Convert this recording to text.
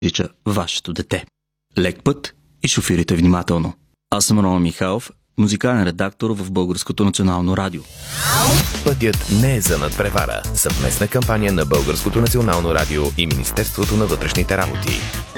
тича вашето дете. Лек път и шофирайте внимателно. Аз съм Рома Михайлов, музикален редактор в Българското национално радио. Пътят не е за надпревара. Съвместна кампания на Българското национално радио и Министерството на вътрешните работи.